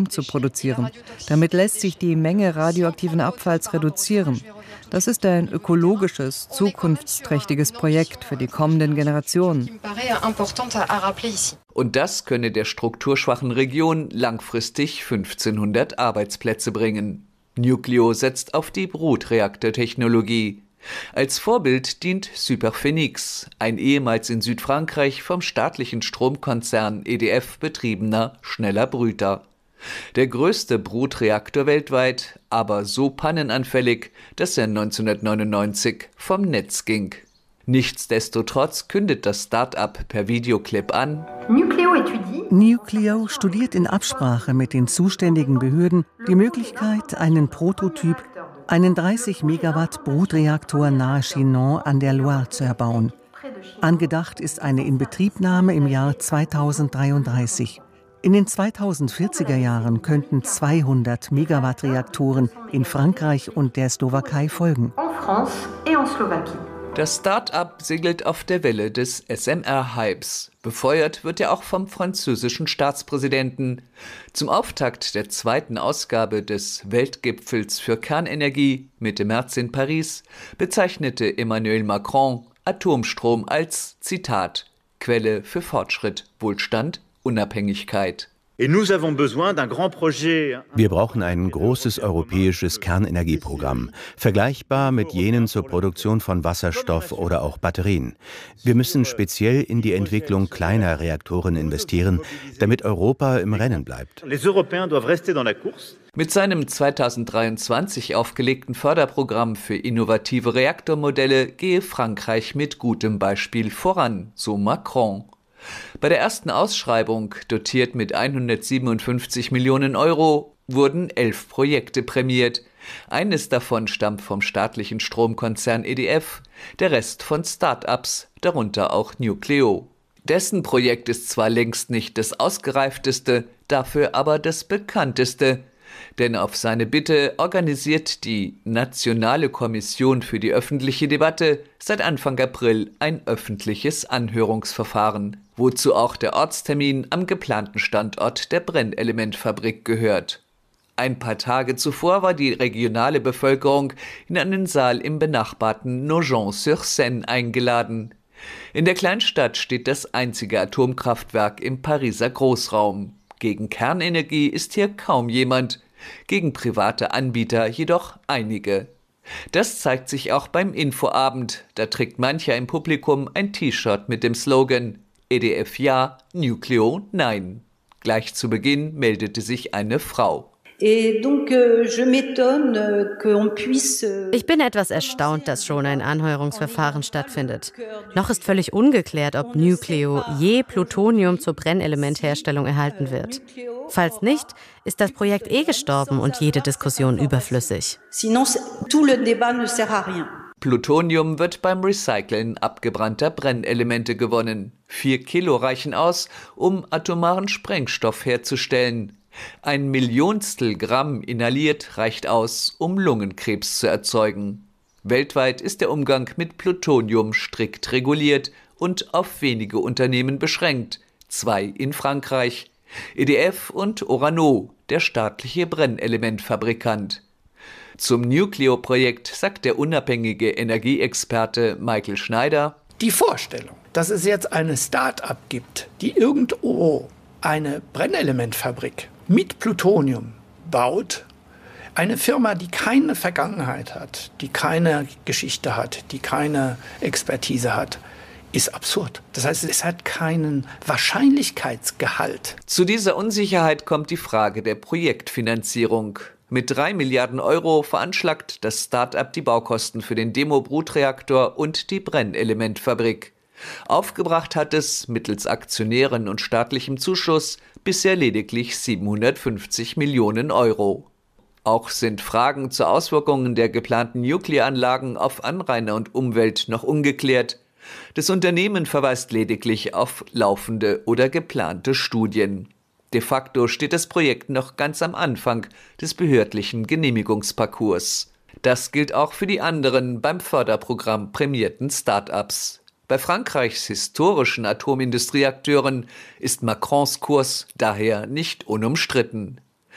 Strom zu produzieren. Damit lässt sich die Menge radioaktiven Abfalls reduzieren. Das ist ein ökologisches, zukunftsträchtiges Projekt für die kommenden Generationen. Und das könne der strukturschwachen Region langfristig 1500 Arbeitsplätze bringen. Nucleo setzt auf die Brutreaktortechnologie. Als Vorbild dient Superphénix, ein ehemals in Südfrankreich vom staatlichen Stromkonzern EDF betriebener schneller Brüter. Der größte Brutreaktor weltweit, aber so pannenanfällig, dass er 1999 vom Netz ging. Nichtsdestotrotz kündet das Start-up per Videoclip an: Nucleo studiert in Absprache mit den zuständigen Behörden die Möglichkeit, einen Prototyp, einen 30 Megawatt Brutreaktor nahe Chinon an der Loire zu erbauen. Angedacht ist eine Inbetriebnahme im Jahr 2033. In den 2040er Jahren könnten 200 Megawatt-Reaktoren in Frankreich und der Slowakei folgen. Das Start-up segelt auf der Welle des SMR-Hypes. Befeuert wird er auch vom französischen Staatspräsidenten. Zum Auftakt der zweiten Ausgabe des Weltgipfels für Kernenergie Mitte März in Paris bezeichnete Emmanuel Macron Atomstrom als, Zitat, Quelle für Fortschritt, Wohlstand, Unabhängigkeit. Wir brauchen ein großes europäisches Kernenergieprogramm, vergleichbar mit jenen zur Produktion von Wasserstoff oder auch Batterien. Wir müssen speziell in die Entwicklung kleiner Reaktoren investieren, damit Europa im Rennen bleibt. Mit seinem 2023 aufgelegten Förderprogramm für innovative Reaktormodelle gehe Frankreich mit gutem Beispiel voran, so Macron. Bei der ersten Ausschreibung, dotiert mit 157 Millionen Euro, wurden 11 Projekte prämiert. Eines davon stammt vom staatlichen Stromkonzern EDF, der Rest von Start-ups, darunter auch Nucleo. Dessen Projekt ist zwar längst nicht das ausgereifteste, dafür aber das bekannteste. Denn auf seine Bitte organisiert die Nationale Kommission für die öffentliche Debatte seit Anfang April ein öffentliches Anhörungsverfahren, wozu auch der Ortstermin am geplanten Standort der Brennelementfabrik gehört. Ein paar Tage zuvor war die regionale Bevölkerung in einen Saal im benachbarten Nogent-sur-Seine eingeladen. In der Kleinstadt steht das einzige Atomkraftwerk im Pariser Großraum. Gegen Kernenergie ist hier kaum jemand, gegen private Anbieter jedoch einige. Das zeigt sich auch beim Infoabend, da trägt mancher im Publikum ein T-Shirt mit dem Slogan EDF ja, Nucleo nein. Gleich zu Beginn meldete sich eine Frau. Ich bin etwas erstaunt, dass schon ein Anhörungsverfahren stattfindet. Noch ist völlig ungeklärt, ob Nucleo je Plutonium zur Brennelementherstellung erhalten wird. Falls nicht, ist das Projekt gestorben und jede Diskussion überflüssig. Plutonium wird beim Recyceln abgebrannter Brennelemente gewonnen. 4 Kilo reichen aus, um atomaren Sprengstoff herzustellen. 1 Gramm inhaliert reicht aus, um Lungenkrebs zu erzeugen. Weltweit ist der Umgang mit Plutonium strikt reguliert und auf wenige Unternehmen beschränkt. 2 in Frankreich: EDF und Orano, der staatliche Brennelementfabrikant. Zum Nucleo-Projekt sagt der unabhängige Energieexperte Michael Schneider: Die Vorstellung, dass es jetzt eine Start-up gibt, die irgendwo eine Brennelementfabrik mit Plutonium baut, eine Firma, die keine Vergangenheit hat, die keine Geschichte hat, die keine Expertise hat, ist absurd. Das heißt, es hat keinen Wahrscheinlichkeitsgehalt. Zu dieser Unsicherheit kommt die Frage der Projektfinanzierung. Mit 3 Milliarden Euro veranschlagt das Start-up die Baukosten für den Demo-Brutreaktor und die Brennelementfabrik. Aufgebracht hat es mittels Aktionären und staatlichem Zuschuss bisher lediglich 750 Millionen Euro. Auch sind Fragen zu Auswirkungen der geplanten Nuclearanlagen auf Anrainer und Umwelt noch ungeklärt. Das Unternehmen verweist lediglich auf laufende oder geplante Studien. De facto steht das Projekt noch ganz am Anfang des behördlichen Genehmigungsparcours. Das gilt auch für die anderen beim Förderprogramm prämierten Start-ups. Bei Frankreichs historischen Atomindustrieakteuren ist Macrons Kurs daher nicht unumstritten.